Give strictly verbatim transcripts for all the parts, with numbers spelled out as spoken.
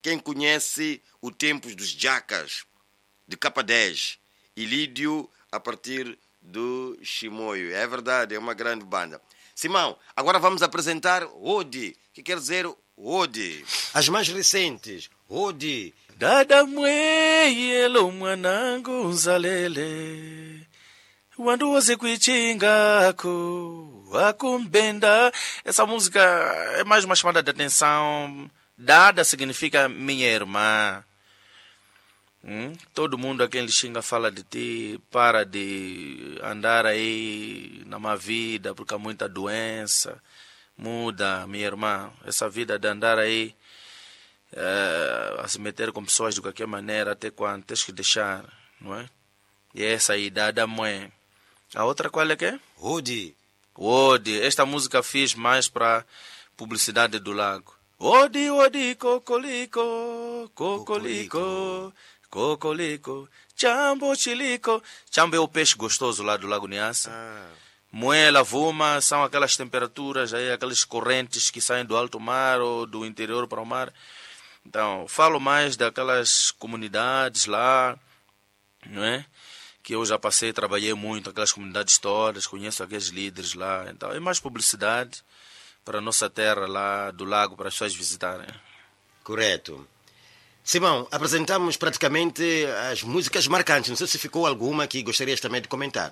quem conhece o Tempos dos Jacas, de K dez, e Lídio a partir do Chimoio. É verdade, é uma grande banda. Simão, agora vamos apresentar Odi, que quer dizer Odi. As mais recentes, Odi. Dada mweyelo mwanangu nzalele wanduoze kuichingako akumbenda. Essa música é mais uma chamada de atenção. Dada significa minha irmã. Hum? Todo mundo a quem lhe xinga fala de ti, para de andar aí na má vida porque há muita doença. Muda, minha irmã. Essa vida de andar aí Uh, a se meter com pessoas de qualquer maneira, até quando tens que deixar, não é? E essa é a idade da mãe. A outra qual é que é? Odi. Odi. Esta música fiz mais para publicidade do lago. Odi, odi, cocolico, cocolico, cocolico, chambo, chilico. Chambo é o peixe gostoso lá do Lago Niassa. Ah. Moela, Vuma, são aquelas temperaturas, aí, aquelas correntes que saem do alto mar ou do interior para o mar. Então, falo mais daquelas comunidades lá, não é? Que eu já passei, trabalhei muito, aquelas comunidades todas, conheço aqueles líderes lá. Então, é mais publicidade para a nossa terra lá do lago, para as pessoas visitarem. Correto. Simão, apresentamos praticamente as músicas marcantes. Não sei se ficou alguma que gostarias também de comentar.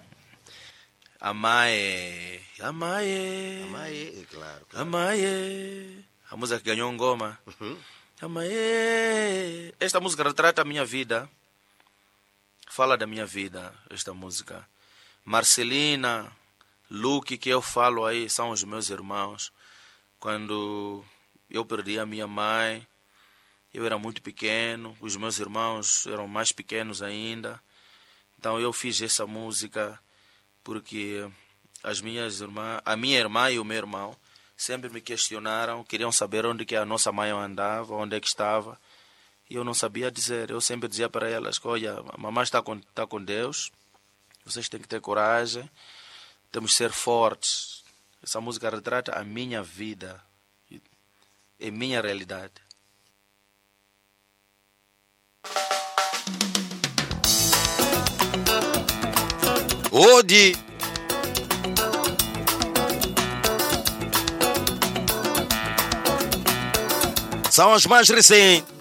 Amae, Amae, Amae, claro, claro. Amae, a música que ganhou um goma. Uhum. Amae. Esta música retrata a minha vida, fala da minha vida, esta música. Marcelina, Luque, que eu falo aí, são os meus irmãos. Quando eu perdi a minha mãe, eu era muito pequeno, os meus irmãos eram mais pequenos ainda. Então eu fiz essa música porque as minhas irmãs, a minha irmã e o meu irmão sempre me questionaram, queriam saber onde que a nossa mãe andava, onde é que estava. E eu não sabia dizer. Eu sempre dizia para elas, olha, a mamãe está com, está com Deus, vocês têm que ter coragem, temos que ser fortes. Essa música retrata a minha vida, é minha realidade. Odi. São as mais recentes.